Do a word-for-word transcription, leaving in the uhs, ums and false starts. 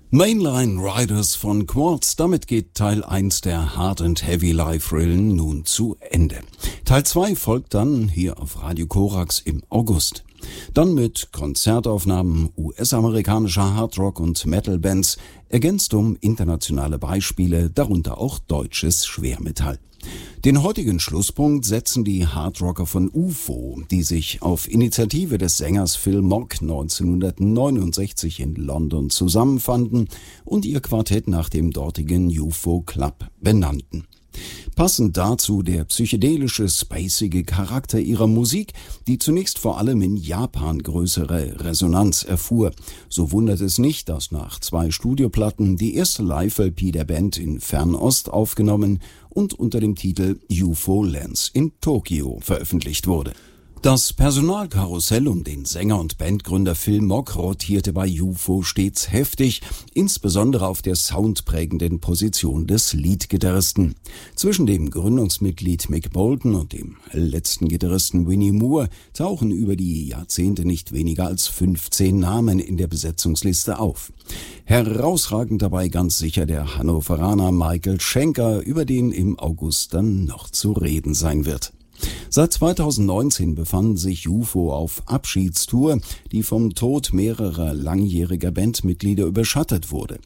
Mainline Riders von Quartz, damit geht Teil eins der Hard and Heavy Live-Rillen nun zu Ende. Teil zwei folgt dann hier auf Radio Korax im August. Dann mit Konzertaufnahmen U S-amerikanischer Hardrock- und Metal-Bands, ergänzt um internationale Beispiele, darunter auch deutsches Schwermetall. Den heutigen Schlusspunkt setzen die Hardrocker von U F O, die sich auf Initiative des Sängers Phil Mogg neunzehnhundertneunundsechzig in London zusammenfanden und ihr Quartett nach dem dortigen U F O Club benannten. Passend dazu der psychedelische, spacige Charakter ihrer Musik, die zunächst vor allem in Japan größere Resonanz erfuhr. So wundert es nicht, dass nach zwei Studioplatten die erste Live-L P der Band in Fernost aufgenommen und unter dem Titel U F O Lands in Tokio veröffentlicht wurde. Das Personalkarussell um den Sänger und Bandgründer Phil Mogg rotierte bei U F O stets heftig, insbesondere auf der soundprägenden Position des Leadgitarristen. Zwischen dem Gründungsmitglied Mick Bolton und dem letzten Gitarristen Winnie Moore tauchen über die Jahrzehnte nicht weniger als fünfzehn Namen in der Besetzungsliste auf. Herausragend dabei ganz sicher der Hannoveraner Michael Schenker, über den im August dann noch zu reden sein wird. Seit zweitausendneunzehn befanden sich U F O auf Abschiedstour, die vom Tod mehrerer langjähriger Bandmitglieder überschattet wurde.